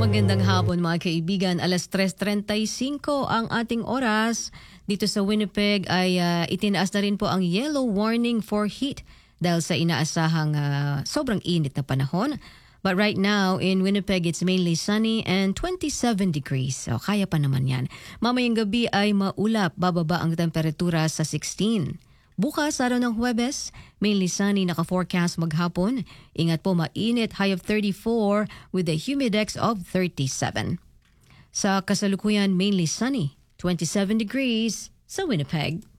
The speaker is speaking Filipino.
Magandang hapon mga kaibigan. Alas 3:35 ang ating oras. Dito sa Winnipeg ay itinaas na rin po ang yellow warning for heat dahil sa inaasahang sobrang init na panahon. But right now in Winnipeg it's mainly sunny and 27 degrees. So kaya pa naman yan. Mamayang gabi ay maulap, bababa ang temperatura sa 16. Bukas, araw ng Huwebes, mainly sunny, naka-forecast maghapon. Ingat po, mainit, high of 34 with a humidex of 37. Sa kasalukuyan, mainly sunny, 27 degrees sa Winnipeg.